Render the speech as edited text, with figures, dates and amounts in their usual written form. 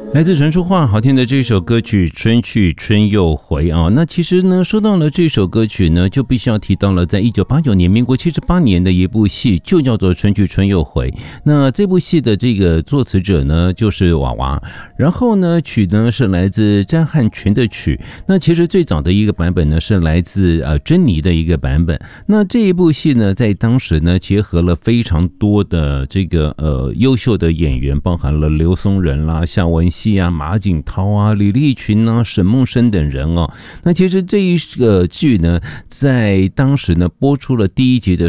来自陈淑桦好听的这首歌曲《春去春又回》啊，那其实呢，说到了这首歌曲呢，就必须要提到了，在1989年，民国78年的一部戏，就叫做《春去春又回》。那这部戏的这个作词者呢，就是娃娃，然后呢，曲呢是来自詹汉群的曲。那其实最早的一个版本呢，是来自珍妮的一个版本。那这一部戏呢，在当时呢，结合了非常多的这个优秀的演员，包含了刘松仁啦、夏文汐啊、马景涛啊、李立群啊、沈梦生等人哦。那其实这一个剧呢，在当时呢播出了第一集的